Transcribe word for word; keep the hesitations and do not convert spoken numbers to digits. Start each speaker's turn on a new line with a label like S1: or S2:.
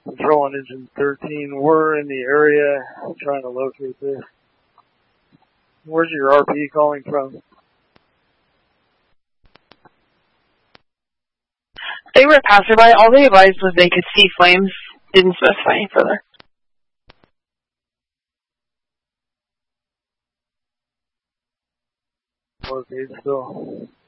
S1: Control on engine thirteen. We're in the area trying to locate this. Where's your R P calling from?
S2: They were a passerby. All they advised was they could see flames. Didn't specify any further.
S1: Okay, still.